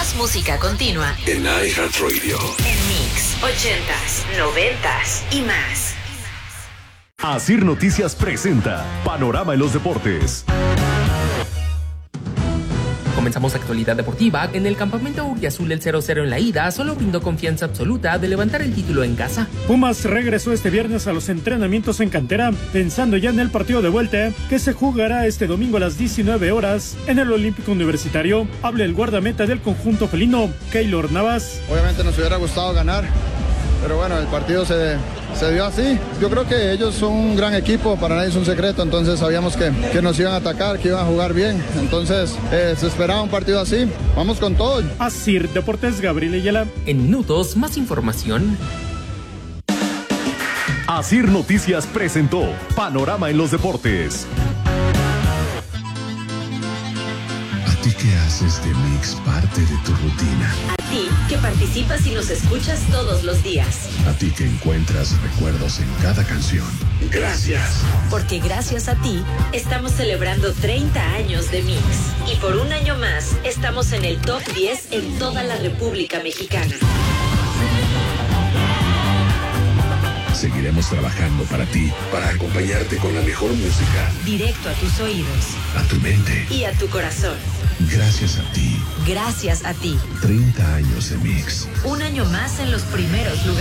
Más música continua en iHeartRadio. En Mix 80s, 90s y más. Asir Noticias presenta Panorama en los Deportes. Comenzamos actualidad deportiva. En el campamento Auriazul el 0-0 en la ida solo brindó confianza absoluta de levantar el título en casa. Pumas regresó este viernes a los entrenamientos en cantera, pensando ya en el partido de vuelta que se jugará este domingo a las 19 horas en el Olímpico Universitario. Habla el guardameta del conjunto felino, Keylor Navas. Obviamente nos hubiera gustado ganar, pero bueno, el partido se dio así. Yo creo que ellos son un gran equipo, para nadie es un secreto, entonces sabíamos que nos iban a atacar, que iban a jugar bien, entonces se esperaba un partido así. Vamos con todo. Asir Deportes, Gabriel Ayala. En minutos, más información. Asir Noticias presentó Panorama en los Deportes. ¿A ti qué haces de Mix parte de tu rutina? A ti que participas y nos escuchas todos los días. A ti que encuentras recuerdos en cada canción. Gracias. Porque gracias a ti estamos celebrando 30 años de Mix. Y por un año más estamos en el top 10 en toda la República Mexicana. Seguiremos trabajando para ti, para acompañarte con la mejor música. Directo a tus oídos. A tu mente. Y a tu corazón. Gracias a ti. Gracias a ti. 30 años de Mix. Un año más en los primeros lugares.